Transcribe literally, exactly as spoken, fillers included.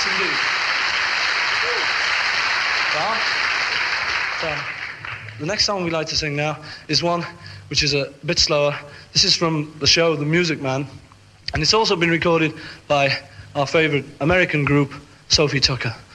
Yes, indeed. Well, so, the next song we like to sing now is one which is a bit slower. This is from the show The Music Man, and it's also been recorded by our favourite American group, Sophie Tucker.